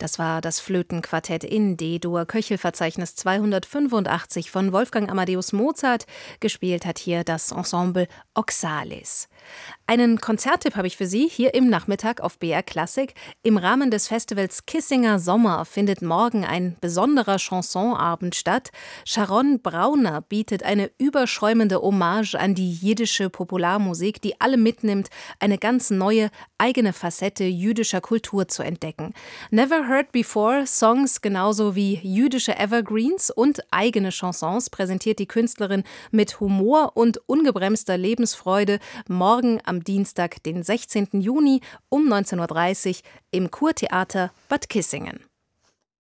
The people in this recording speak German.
Das war das Flötenquartett in D-Dur, Köchelverzeichnis 285 von Wolfgang Amadeus Mozart. Gespielt hat hier das Ensemble Oxalis. Einen Konzerttipp habe ich für Sie hier im Nachmittag auf BR Klassik. Im Rahmen des Festivals Kissinger Sommer findet morgen ein besonderer Chansonabend statt. Sharon Brauner bietet eine überschäumende Hommage an die jiddische Popularmusik, die alle mitnimmt, eine ganz neue, eigene Facette jüdischer Kultur zu entdecken. Never Heard Before Songs genauso wie jüdische Evergreens und eigene Chansons präsentiert die Künstlerin mit Humor und ungebremster Lebensfreude morgen am Dienstag, den 16. Juni um 19:30 Uhr im Kurtheater Bad Kissingen.